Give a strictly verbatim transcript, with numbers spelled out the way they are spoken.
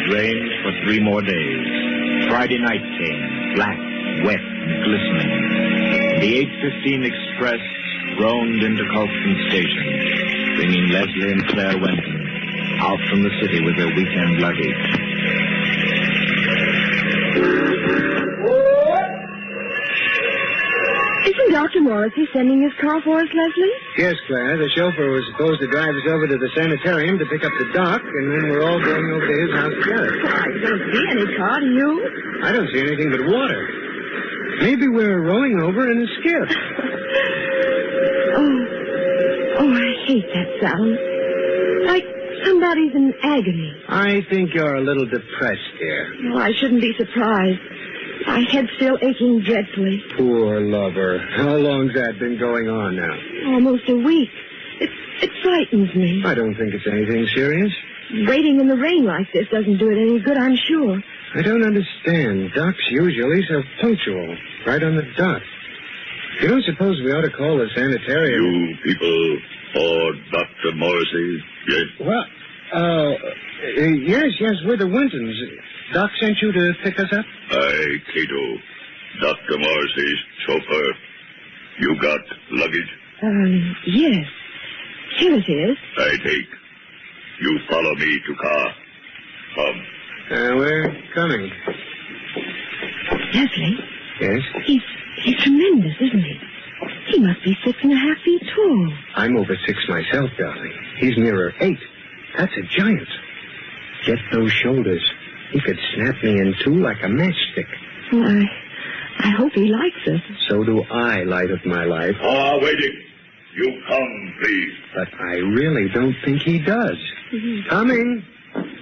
rained for three more days. Friday night came, black, wet, and glistening. The eight fifteen express roamed into Colston Station, bringing Leslie and Claire Wenton out from the city with their weekend luggage. Isn't Doctor Morrissey sending his car for us, Leslie? Yes, Claire. The chauffeur was supposed to drive us over to the sanitarium to pick up the doc, and then we're all going over to his house together. Well, I don't see any car, do you? I don't see anything but water. Maybe we're rowing over in a skiff. oh, oh, I hate that sound. Like somebody's in agony. I think you're a little depressed here. Oh, I shouldn't be surprised. My head's still aching dreadfully. Poor lover. How long's that been going on now? Almost a week. It, it frightens me. I don't think it's anything serious. Waiting in the rain like this doesn't do it any good, I'm sure. I don't understand. Doc's usually so punctual. Right on the dot. You don't suppose we ought to call the sanitarium? You people for Doctor Morrissey, yes? Well, uh, uh, yes, yes, we're the Wintons. Doc sent you to pick us up? Aye, Cato. Doctor Morrissey's chauffeur. You got luggage? Um, yes. Here it is. I take. You follow me to car. Come. Uh, we're coming. Leslie? Yes? He's, he's tremendous, isn't he? He must be six and a half feet tall. I'm over six myself, darling. He's nearer eight. That's a giant. Get those shoulders. He could snap me in two like a matchstick. Well, I, I hope he likes us. So do I, light of my life. Ah, waiting. You come, please. But I really don't think he does. Mm-hmm. Coming.